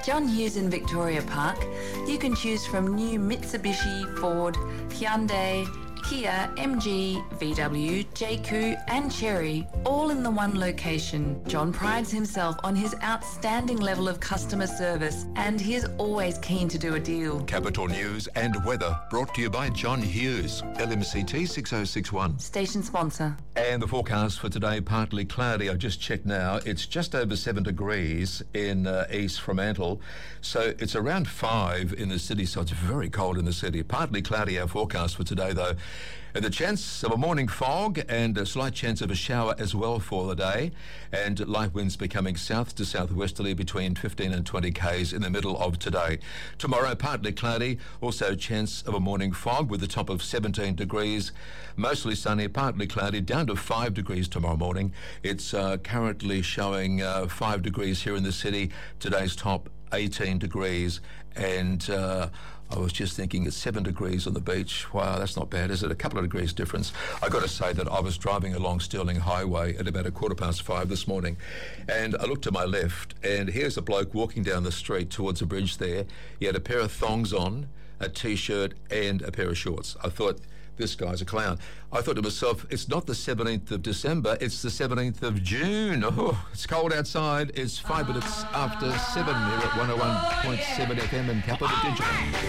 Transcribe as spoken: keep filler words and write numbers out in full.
At John Hughes in Victoria Park, you can choose from new Mitsubishi, Ford, Hyundai, Kia, M G, V W, J Q and Chery, all in the one location. John prides himself on his outstanding level of customer service and he is always keen to do a deal. Capital News and weather brought to you by John Hughes, L M C T six oh six one. Station sponsor. And the forecast for today, partly cloudy. I just checked now. It's just over seven degrees in uh, East Fremantle. So it's around five in the city, so it's very cold in the city. Partly cloudy, our forecast for today, though. And the chance of a morning fog and a slight chance of a shower as well for the day. And light winds becoming south to southwesterly between fifteen and twenty k's in the middle of today. Tomorrow, partly cloudy, also chance of a morning fog with a top of seventeen degrees. Mostly sunny, partly cloudy, down to five degrees tomorrow morning. It's uh, currently showing uh, five degrees here in the city. Today's top eighteen degrees, and uh, I was just thinking it's seven degrees on the beach. Wow, that's not bad, is it? A couple of degrees difference. I got to say that I was driving along Stirling Highway at about a quarter past five this morning, and I looked to my left, and here's a bloke walking down the street towards a bridge there. He had a pair of thongs on, a t-shirt, and a pair of shorts. I thought, this guy's a clown. I thought to myself, it's not the seventeenth of December, it's the seventeenth of June. Oh, it's cold outside. It's five minutes after seven here at one oh one point seven F M and Capital Digital.